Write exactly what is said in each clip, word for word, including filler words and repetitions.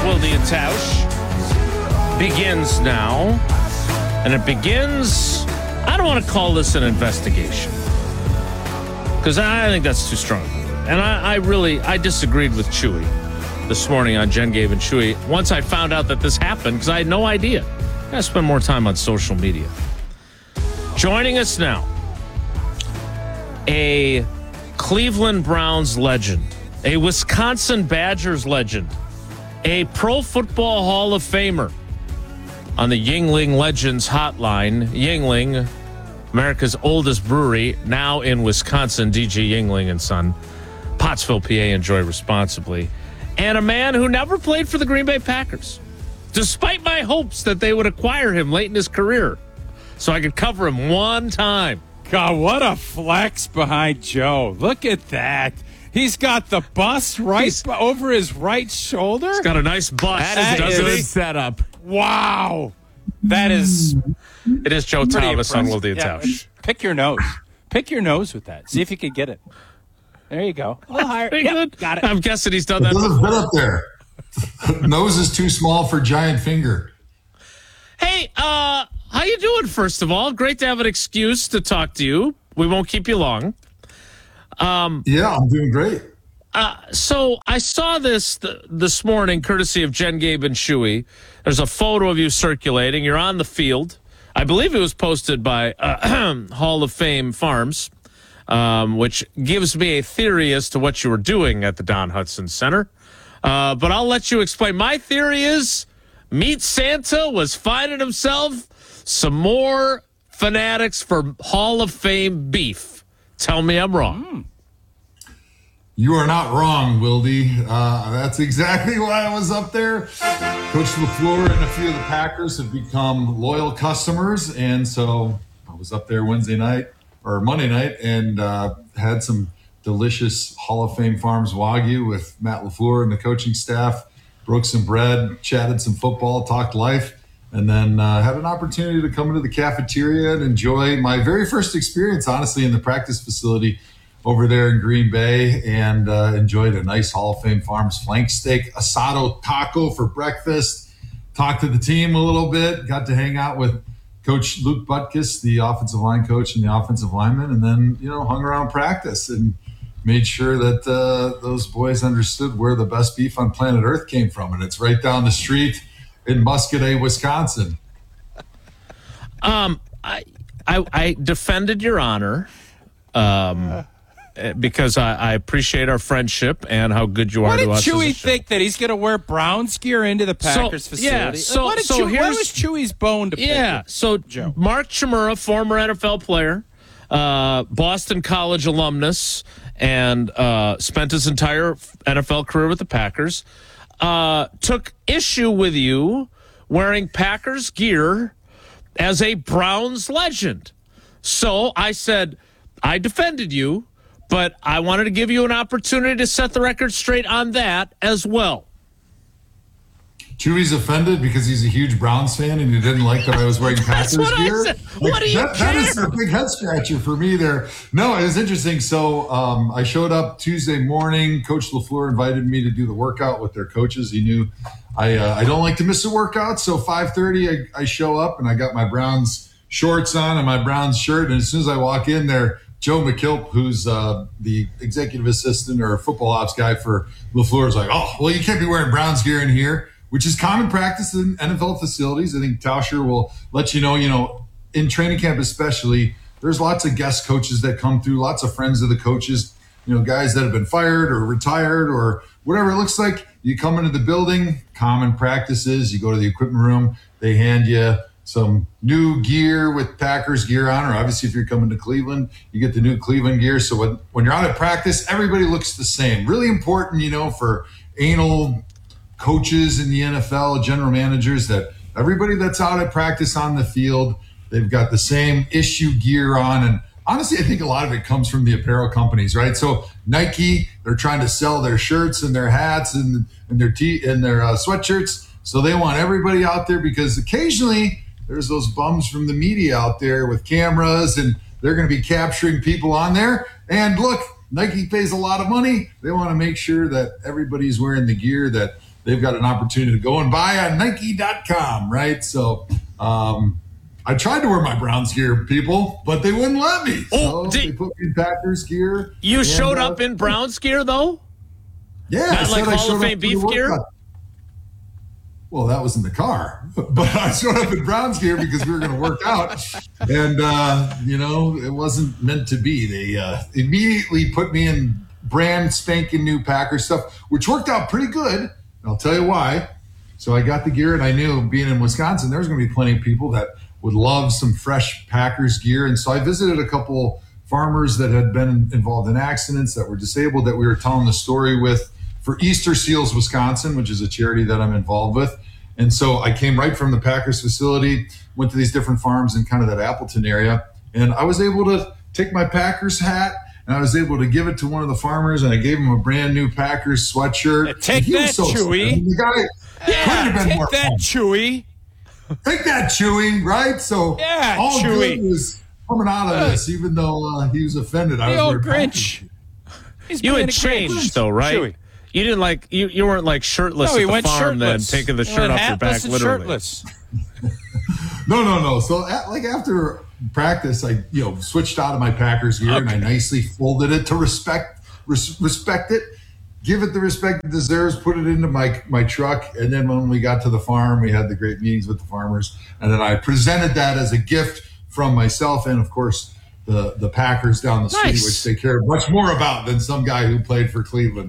Wilde and Tausch begins now. And it begins, I don't want to call this an investigation, because I think that's too strong. And I, I really, I disagreed with Chewy this morning on Jen, Gabe, and Chewy once I found out that this happened, because I had no idea. I gotta spend more time on social media. Joining us now, a Cleveland Browns legend, a Wisconsin Badgers legend, a Pro Football Hall of Famer on the Yuengling Legends hotline. Yuengling, America's oldest brewery, now in Wisconsin, D G Yuengling and Son, Pottsville, P A. Enjoy responsibly. And a man who never played for the Green Bay Packers, despite my hopes that they would acquire him late in his career so I could cover him one time. God, what a flex behind Joe. Look at that. He's got the bus right He's, over his right shoulder. He's got a nice bus. That is a good setup. Wow. That is... It is Joe Thomas on Wilde and yeah, Tausch. Pick your nose. Pick your nose with that. See if you can get it. There you go. A little higher. Yep, got it. I'm guessing he's done that It doesn't before. fit up there. Nose is too small for giant finger. Hey, uh, how you doing, first of all? Great to have an excuse to talk to you. We won't keep you long. Um, yeah, I'm doing great. Uh, so I saw this th- this morning, courtesy of Jen, Gabe, and Chewy. There's a photo of you circulating. You're on the field. I believe it was posted by uh, Hall of Fame Farms, um, which gives me a theory as to what you were doing at the Don Hudson Center. Uh, but I'll let you explain. My theory is Meat Santa was finding himself some more fanatics for Hall of Fame beef. Tell me I'm wrong. Mm. You are not wrong, Wilde. Uh, that's exactly why I was up there. Coach LaFleur and a few of the Packers have become loyal customers, and so I was up there Wednesday night or Monday night and uh, had some delicious Hall of Fame Farms Wagyu with Matt LaFleur and the coaching staff. Broke some bread, chatted some football, talked life, and then uh, had an opportunity to come into the cafeteria and enjoy my very first experience, honestly, in the practice facility over there in Green Bay, and uh, enjoyed a nice Hall of Fame Farms flank steak asado taco for breakfast. Talked to the team a little bit, got to hang out with Coach Luke Butkus, the offensive line coach, and the offensive lineman, and then, you know, hung around practice and made sure that uh, those boys understood where the best beef on planet Earth came from. And it's right down the street in Muscadet, Wisconsin. Um, I, I, I defended your honor um, because I, I appreciate our friendship and how good you are what to us. What did as a Chewy show. think that he's going to wear Browns gear into the Packers so, facility? Yeah, so, what, did so Chewy, here's, what was Chewy's bone to pick? Yeah, with so Joe? Mark Chmura, former N F L player, uh, Boston College alumnus, and uh, spent his entire N F L career with the Packers, uh, took issue with you wearing Packers gear as a Browns legend. So I said, I defended you, but I wanted to give you an opportunity to set the record straight on that as well. Chewy's offended because he's a huge Browns fan and he didn't like that I was wearing Packers what gear. Like, what do you that, that is a big head scratcher for me there. No, it was interesting. So um, I showed up Tuesday morning. Coach LaFleur invited me to do the workout with their coaches. He knew I uh, I don't like to miss a workout. So five thirty, I, I show up and I got my Browns shorts on and my Browns shirt. And as soon as I walk in there, Joe McKilp, who's uh, the executive assistant or football ops guy for LaFleur, is like, oh, well, you can't be wearing Browns gear in here, which is common practice in N F L facilities. I think Tauscher will let you know, you know, in training camp especially, there's lots of guest coaches that come through, lots of friends of the coaches, you know, guys that have been fired or retired or whatever it looks like. You come into the building, common practices, you go to the equipment room, they hand you some new gear with Packers gear on, or obviously if you're coming to Cleveland, you get the new Cleveland gear. So when, when you're out at practice, everybody looks the same. Really important, you know, for anal coaches in the N F L, general managers, that everybody that's out at practice on the field, they've got the same issue gear on. And honestly, I think a lot of it comes from the apparel companies, right? So Nike, they're trying to sell their shirts and their hats and, and their t- and their uh, sweatshirts. So they want everybody out there because occasionally there's those bums from the media out there with cameras and they're going to be capturing people on there. And look, Nike pays a lot of money. They want to make sure that everybody's wearing the gear that they've got an opportunity to go and buy on Nike dot com, right? So um, I tried to wear my Browns gear, people, but they wouldn't let me. Oh, so did, they put me in Packers gear. You and, showed uh, up in Browns gear, though? Yeah. Not I like said I Hall showed of up Fame for the beef gear? workout. Well, that was in the car, but I showed up in Browns gear because we were going to work out, and uh, you know it wasn't meant to be. They uh, immediately put me in brand spanking new Packers stuff, which worked out pretty good. And I'll tell you why. So I got the gear, and I knew being in Wisconsin, there was going to be plenty of people that would love some fresh Packers gear, and so I visited a couple farmers that had been involved in accidents, that were disabled, that we were telling the story with for Easter Seals Wisconsin, which is a charity that I'm involved with. And so I came right from the Packers facility, went to these different farms in kind of that Appleton area, and I was able to take my Packers hat and I was able to give it to one of the farmers, and I gave him a brand new Packers sweatshirt. Take that, so Chewy. I mean, the guy Yeah, couldn't have been take more that, fun. Chewy. Take that, Chewy, right? So Yeah, all Chewy. good was coming out of this, even though uh, he was offended. I The was old wearing Grinch. He's You being had a Grinch. changed, though, right? Chewy. You didn't like you, you weren't like shirtless No, he at the went farm shirtless. then taking the He shirt went off your back hatless and literally. shirtless. No, no, no. So, at, like after practice, I you know switched out of my Packers gear and I nicely folded it to respect res, respect it, give it the respect it deserves. Put it into my my truck, and then when we got to the farm, we had the great meetings with the farmers, and then I presented that as a gift from myself and, of course, the the Packers down the street, Nice. which they care much more about than some guy who played for Cleveland.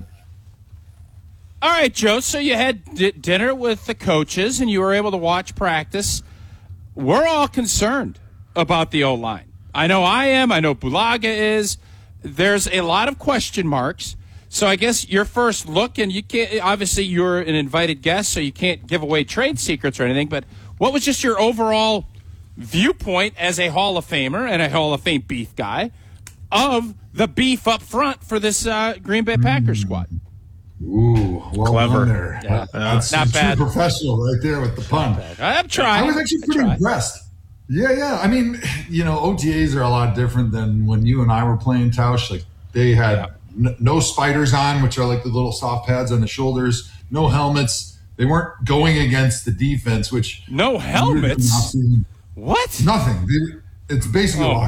All right, Joe. So you had d- dinner with the coaches, and you were able to watch practice. We're all concerned about the O-line. I know I am. I know Bulaga is. There's a lot of question marks. So I guess your first look, and you can't. Obviously, you're an invited guest, so you can't give away trade secrets or anything. But what was just your overall viewpoint as a Hall of Famer and a Hall of Fame beef guy of the beef up front for this uh, Green Bay Packers squad? Ooh, well Clever. done there. Yeah. That's Not a true bad. professional right there with the pun. I'm trying. I was actually I'm pretty trying. impressed. Yeah, yeah. I mean, you know, O T As are a lot different than when you and I were playing Tausch. Like they had Yeah. n- no spiders on, which are like the little soft pads on the shoulders, no helmets. They weren't going against the defense, which No helmets? What? Nothing. They- It's basically Oh, a my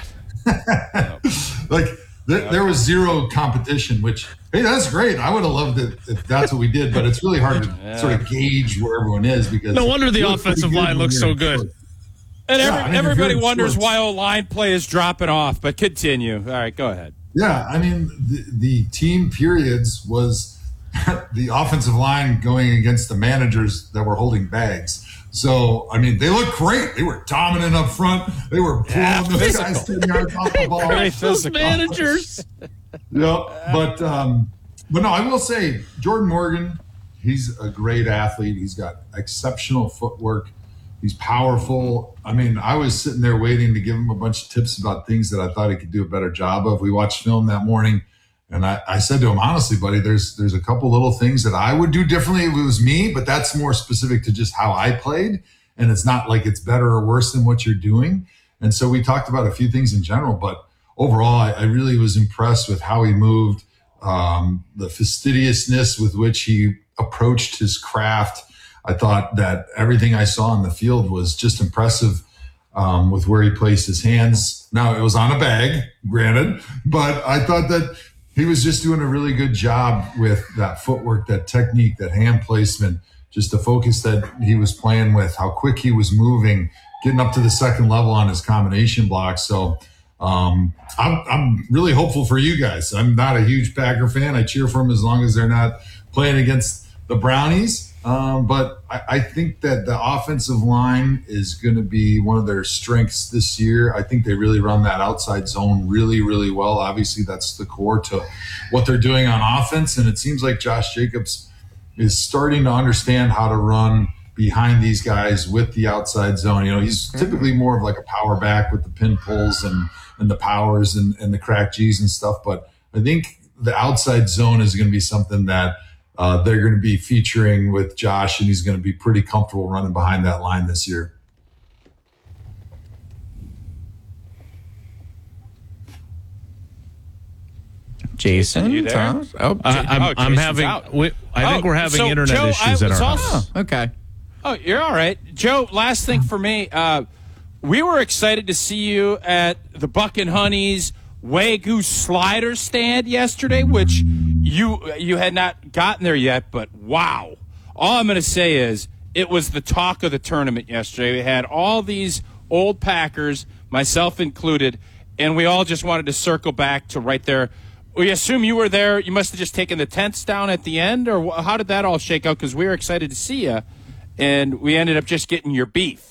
walkthrough. God. Like there, there was zero competition, which, hey, that's great. I would have loved it if that's what we did, but it's really hard to sort of gauge where everyone is because No wonder the you look pretty offensive good line when looks you're so in good. shorts. And every, Yeah, I mean, everybody if you're in wonders shorts. why O-line play is dropping off, but continue. All right, go ahead. Yeah, I mean, the, the team periods was the offensive line going against the managers that were holding bags. So, I mean, they looked great. They were dominant up front. They were pulling Yeah, those physical. guys ten yards off the ball. Very Those physical. managers. Yep. But um, but no, I will say Jordan Morgan, he's a great athlete. He's got exceptional footwork. He's powerful. I mean, I was sitting there waiting to give him a bunch of tips about things that I thought he could do a better job of. We watched film that morning, and I, I said to him, honestly, buddy, there's there's a couple little things that I would do differently if it was me, but that's more specific to just how I played. And it's not like it's better or worse than what you're doing. And so we talked about a few things in general, but overall, I, I really was impressed with how he moved, um, the fastidiousness with which he approached his craft. I thought that everything I saw on the field was just impressive um, with where he placed his hands. Now, it was on a bag, granted, but I thought that he was just doing a really good job with that footwork, that technique, that hand placement, just the focus that he was playing with, how quick he was moving, getting up to the second level on his combination block. So um, I'm, I'm really hopeful for you guys. I'm not a huge Packer fan. I cheer for them as long as they're not playing against the Brownies. Um, but I, I think that the offensive line is going to be one of their strengths this year. I think they really run that outside zone really, really well. Obviously, that's the core to what they're doing on offense. And it seems like Josh Jacobs is starting to understand how to run behind these guys with the outside zone. You know, he's typically more of like a power back with the pin pulls and, and the powers and, and the crack G's and stuff. But I think the outside zone is going to be something that uh, they're going to be featuring with Josh, and he's going to be pretty comfortable running behind that line this year. Jason, you there? Thomas? Oh, I, I'm, Oh, I'm Jason's having. out. We, I think Oh, we're having so, internet Joe, I issues at was our also- house. oh, okay. Oh, you're all right. Joe, last thing for me. Uh, we were excited to see you at the Buck and Honey's Wagyu slider stand yesterday, which you you had not gotten there yet, but wow. All I'm going to say is it was the talk of the tournament yesterday. We had all these old Packers, myself included, and we all just wanted to circle back to right there. We assume you were there. You must have just taken the tents down at the end, or wh- how did that all shake out? Because we were excited to see you, and we ended up just getting your beef.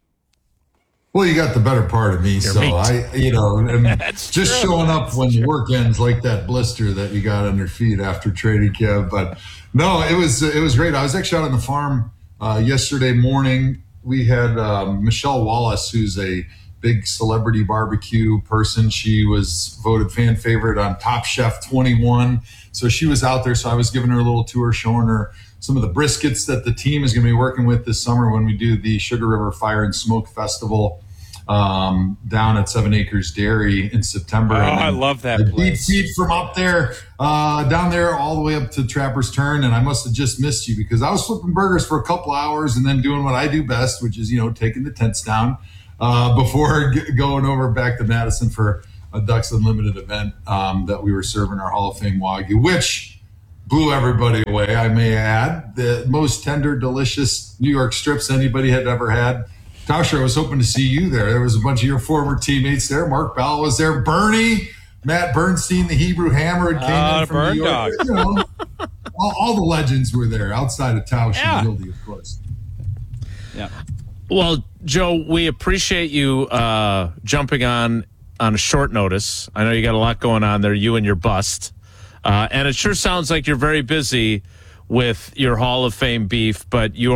Well, you got the better part of me, so meat. I, you know, am That's just true. showing up when the work ends, like that blister that you got on your feet after training camp. But no, it was it was great. I was actually out on the farm uh, yesterday morning. We had um, Michelle Wallace, who's a big celebrity barbecue person. She was voted fan favorite on Top Chef twenty-one, so she was out there. So I was giving her a little tour, showing her some of the briskets that the team is going to be working with this summer when we do the Sugar River Fire and Smoke Festival um, down at Seven Acres Dairy in September. Oh, And I love that I beat place. feet from up there, uh, down there all the way up to Trapper's Turn, and I must have just missed you because I was flipping burgers for a couple hours and then doing what I do best, which is, you know, taking the tents down uh, before g- going over back to Madison for a Ducks Unlimited event um, that we were serving our Hall of Fame Wagyu, which blew everybody away, I may add. The most tender, delicious New York strips anybody had ever had. Tauscher, I was hoping to see you there. There was a bunch of your former teammates there. Mark Bell was there. Bernie, Matt Bernstein, the Hebrew Hammer, had came Ah, in from Burn New York. Dog. You know, all, all the legends were there outside of Tausch Yeah. and Gildy, of course. Yeah. Well, Joe, we appreciate you uh, jumping on on a short notice. I know you got a lot going on there, you and your bust. Uh, and it sure sounds like you're very busy with your Hall of Fame beef, but you